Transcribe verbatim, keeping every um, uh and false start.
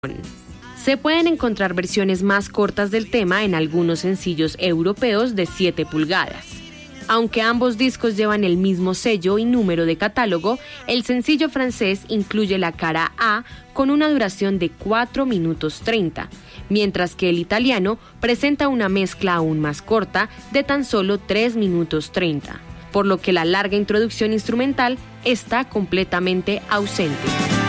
Se pueden encontrar versiones más cortas del tema en algunos sencillos europeos de siete pulgadas. Aunque ambos discos llevan el mismo sello y número de catálogo, el sencillo francés incluye la cara A con una duración de cuatro minutos treinta, mientras que el italiano presenta una mezcla aún más corta de tan solo tres minutos treinta, por lo que la larga introducción instrumental está completamente ausente.